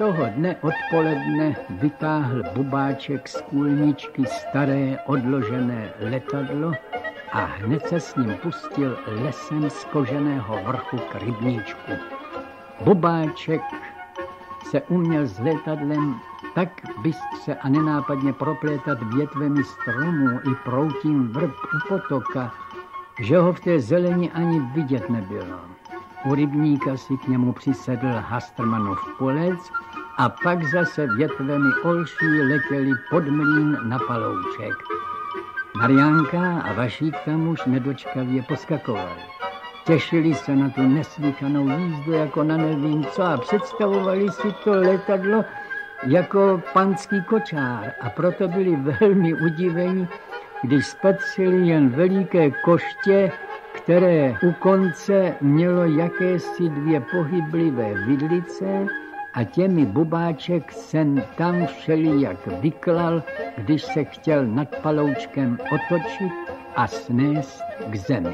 toho dne odpoledne vytáhl Bubáček z kůlničky staré odložené letadlo a hned se s ním pustil lesem z koženého vrchu k rybníčku. Bubáček se uměl s letadlem tak bystře a nenápadně proplétat větvemi stromů i proutím vrb u potoka, že ho v té zeleni ani vidět nebylo. U rybníka si k němu přisedl Hastrmanův pulec a pak zase větvemi olší letěli pod mlýn na Palouček. Mariánka a Vašík tam už nedočkavě poskakovali. Těšili se na tu neslýchanou jízdu jako na nevím co a představovali si to letadlo jako panský kočár a proto byli velmi udiveni, když spatřili jen veliké koště, které u konce mělo jakési dvě pohyblivé vidlice a těmi Bubáček sem tam všelijak vyklal, když se chtěl nad Paloučkem otočit a snést k zemi.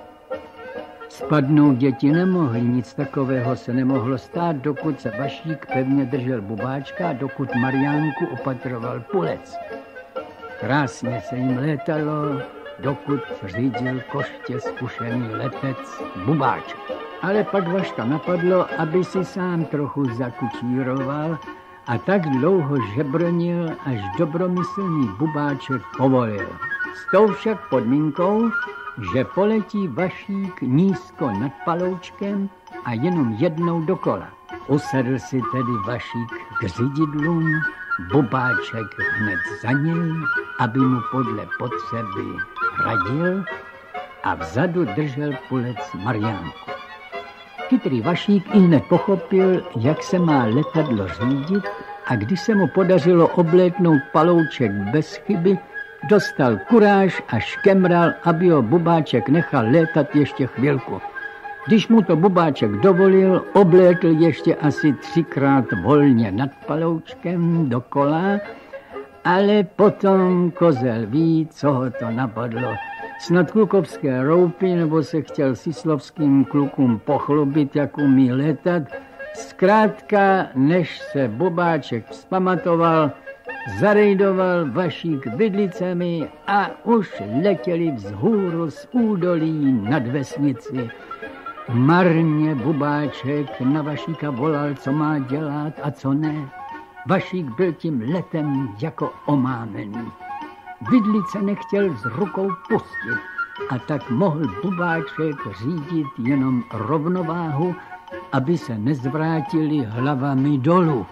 Spadnout děti nemohli, nic takového se nemohlo stát, dokud se Vašík pevně držel Bubáčka a dokud Mariánku opatroval pulec. Krásně se jim létalo, dokud řídil koště zkušený letec Bubáček. Ale pak Vaška napadlo, aby si sám trochu zakučíroval a tak dlouho žebrnil, až dobromyslný Bubáček povolil. S tou však podmínkou, že poletí Vašík nízko nad Paloučkem a jenom jednou dokola. Usedl si tedy Vašík k řididlům, Bubáček hned za něj, aby mu podle potřeby radil a vzadu držel pulec Mariánku. Chytrý Vašík ihned pochopil, jak se má letadlo řídit a když se mu podařilo oblétnout Palouček bez chyby, dostal kuráž a škemral, aby ho Bubáček nechal létat ještě chvilku. Když mu to Bubáček dovolil, oblétl ještě asi 3krát volně nad Paloučkem dokola, ale potom kozel ví, co ho to napadlo. Snad klukovské roupy, nebo se chtěl sislovským klukům pochlubit, jak umí létat. Zkrátka, než se Bubáček vzpamatoval, zarejdoval Vašík vidlicemi a už letěli vzhůru z údolí nad vesnici. Marně Bubáček na Vašíka volal, co má dělat a co ne. Vašík byl tím letem jako omámený. Vidlice nechtěl z rukou pustit a tak mohl Bubáček řídit jenom rovnováhu, aby se nezvrátili hlavami dolů.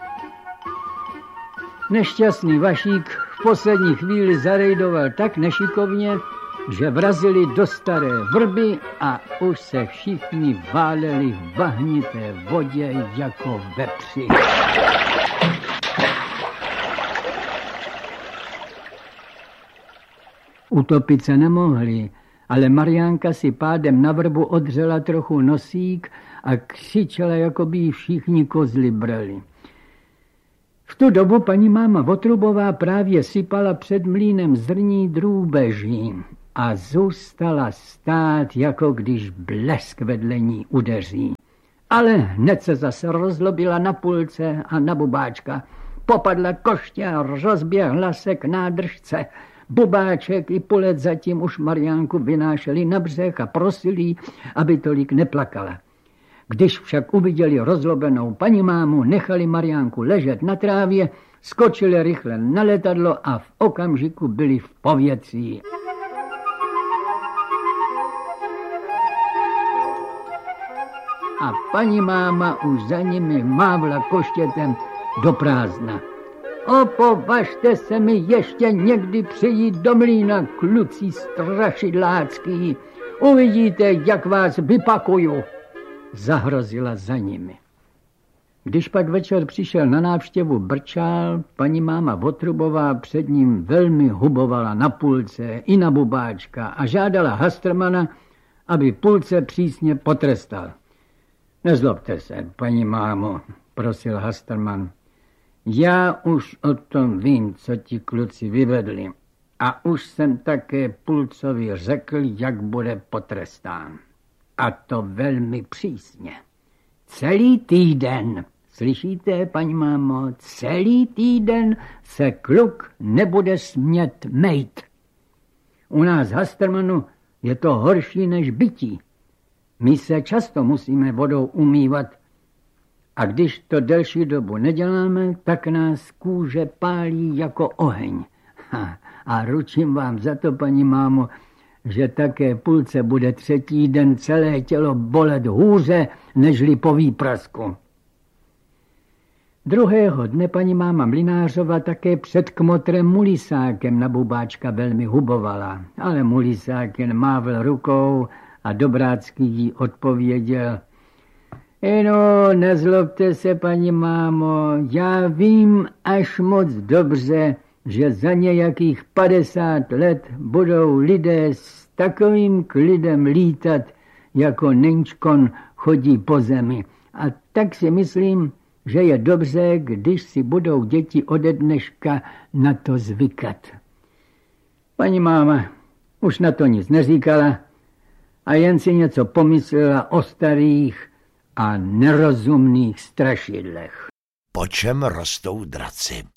Nešťastný Vašík v poslední chvíli zarejdoval tak nešikovně, že vrazili do staré vrby a už se všichni váleli v bahnité vodě jako vepři. Utopit se nemohli, ale Mariánka si pádem na vrbu odřela trochu nosík a křičela, jako by jí všichni kozly brali. V tu dobu paní máma Votrubová právě sypala před mlýnem zrní drůbeží a zůstala stát, jako když blesk vedle ní udeří. Ale hned se zase rozlobila na pulce a na Bubáčka. Popadla koště a rozběhla se k nádržce. Bubáček i pulec zatím už Mariánku vynášeli na břeh a prosili, aby tolik neplakala. Když však uviděli rozlobenou paní mámu, nechali Mariánku ležet na trávě, skočili rychle na letadlo a v okamžiku byli v povětří. A paní máma už za nimi mávla koštětem do prázdna. Opovažte se mi ještě někdy přijít do mlýna, kluci strašidlácký. Uvidíte, jak vás vypakuju, zahrozila za nimi. Když pak večer přišel na návštěvu Brčál, paní máma Votrubová před ním velmi hubovala na pulce i na Bubáčka a žádala Hastrmana, aby pulce přísně potrestal. Nezlobte se, paní mámo, prosil Hastrman. Já už o tom vím, co ti kluci vyvedli. A už jsem také pulcovi řekl, jak bude potrestán. A to velmi přísně. Celý týden Slyšíte, paní mámo, celý týden se kluk nebude smět mejt. U nás Hastermanu je to horší než bytí. My se často musíme vodou umývat a když to delší dobu neděláme, tak nás kůže pálí jako oheň. A ručím vám za to, paní mámo, že také půlce bude třetí den celé tělo bolet hůře, nežli po výprasku. Druhého dne paní máma Mlynářova také před kmotrem Mulisákem na Bubáčka velmi hubovala, ale Mulisák jen mávl rukou a Dobrácký jí odpověděl: No, nezlobte se, paní mámo, já vím až moc dobře, že za nějakých 50 let budou lidé s takovým klidem lítat, jako Nenčkon chodí po zemi. A tak si myslím, že je dobře, když si budou děti ode dneška na to zvykat. Paní máma už na to nic neříkala a jen si něco pomyslela o starých a nerozumných strašidlech. Po čem rostou draci?